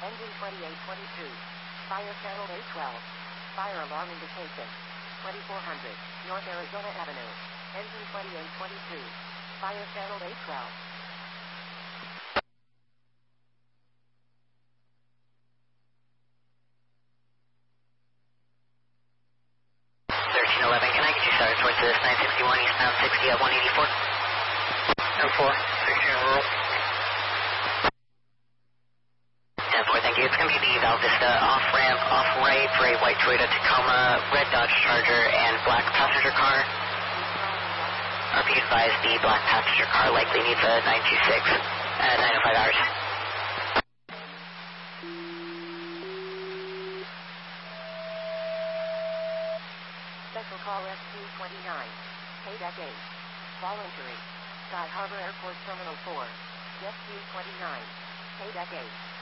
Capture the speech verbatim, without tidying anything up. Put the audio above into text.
Engine twenty-eight twenty-two. Fire channel A twelve. Fire alarm indication. twenty-four hundred, North Arizona Avenue. Engine twenty-eight twenty-two. Fire channel A twelve. thirteen eleven, can I get you started towards this nine sixty-one eastbound sixty at one eighty-four? ten four, sixteen rural. ten four, thank you. It's going to be the Val Vista off-ramp, off-right for a white Toyota Tacoma, red Dodge Charger, and black passenger car. R P advised the black passenger car likely needs a nine two six at nine oh five hours. Special call S Q twenty-nine. K-Deck eight. Voluntary. Sky Harbor Airport Terminal four. S Q twenty-nine. K-Deck eight.